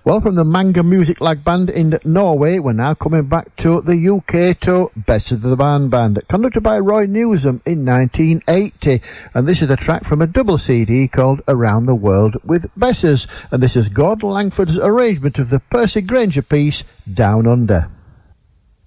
Well, from the Manga Music Lag Band in Norway, we're now coming back to the UK to Best of the Band, conducted by Roy Newsom in 1980. And this is a track from a double CD called Around the World with Bessers. And this is Gordon Langford's arrangement of the Percy Grainger piece, Down Under.